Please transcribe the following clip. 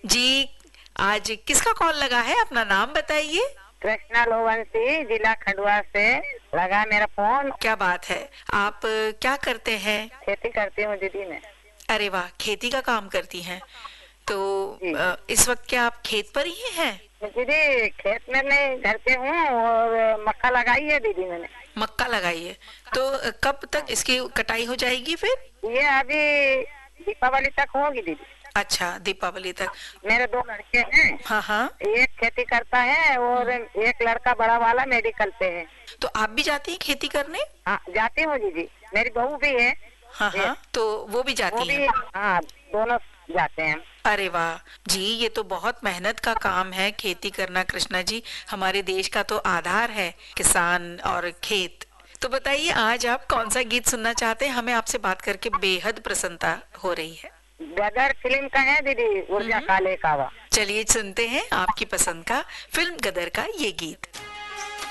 जी, आज किसका कॉल लगा है? अपना नाम बताइए। कृष्णा लोवंशी, जिला खंडवा से लगा मेरा फोन। क्या बात है। आप क्या करते हैं? खेती करती हूँ दीदी मैं। अरे वाह, खेती का काम करती हैं। तो जी इस वक्त क्या आप खेत पर ही हैं? दीदी, खेत में नहीं, घर पे हूँ और मक्का लगाई है दीदी मैंने। मक्का लगाई है। तो कब तक इसकी कटाई हो जाएगी फिर? ये अभी दीपावली तक होगी दीदी। अच्छा, दीपावली तक। मेरे दो लड़के हैं, हाँ हाँ। एक खेती करता है और एक लड़का बड़ा वाला मेडिकल पे है। तो आप भी जाती हैं खेती करने? हाँ जाती हूँ दीदी, मेरी बहू भी है। हाँ हाँ, तो वो भी वो जाती भी, हैं? हाँ दोनों जाते हैं। अरे वाह जी, ये तो बहुत मेहनत का काम है खेती करना कृष्णा जी। हमारे देश का तो आधार है किसान और खेत। तो बताइए, आज आप कौन सा गीत सुनना चाहते हैं? हमें आपसे बात करके बेहद प्रसन्नता हो रही है। गदर फिल्म का है दीदी, ऊर्जा काले कावा। चलिए सुनते हैं आपकी पसंद का फिल्म गदर का ये गीत।